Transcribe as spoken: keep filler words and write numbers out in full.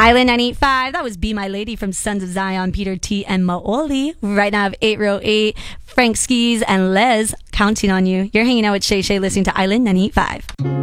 Island nine eight five. That was Be My Lady from Sons of Zion, Peter T. and Maoli. Right now I have eight row eight, Frank Skis and Les counting on you. You're hanging out with Shay Shay listening to Island nine eight five.